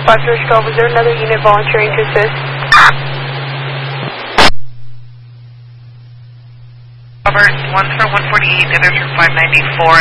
512, is there another unit volunteering to assist? Robert, one's for 148, the other's for 594.